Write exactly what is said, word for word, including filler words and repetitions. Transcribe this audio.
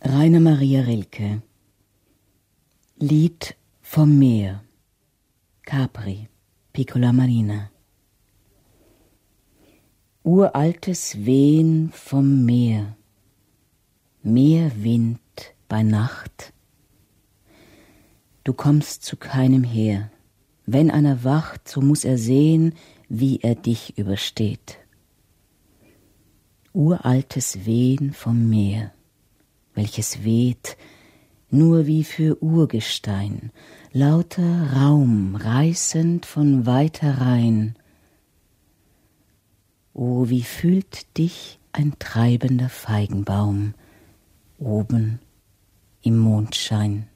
Rainer Maria Rilke. Lied vom Meer. Capri, Piccola Marina. Uraltes Wehen vom Meer, Meerwind bei Nacht. Du kommst zu keinem her, wenn einer wacht, so muß er sehen, wie er dich übersteht. Uraltes Wehen vom Meer, welches weht nur wie für Urgestein, lauter Raum reißend von weiter Rhein. O, wie fühlt dich ein treibender Feigenbaum oben im Mondschein.